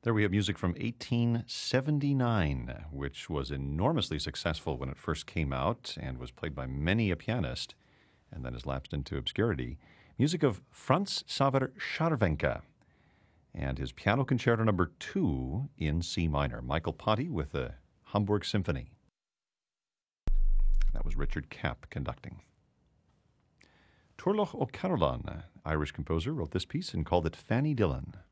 There we have music from 1879, which was enormously successful when it first came out and was played by many a pianist and then has lapsed into obscurity. Music of Franz Xaver Scharwenka and his Piano Concerto No. 2 in C minor. Michael Ponti with the Hamburg Symphony. That was Richard Kapp conducting. Turlough O'Carolan, Irish composer, wrote this piece and called it Fanny Dillon.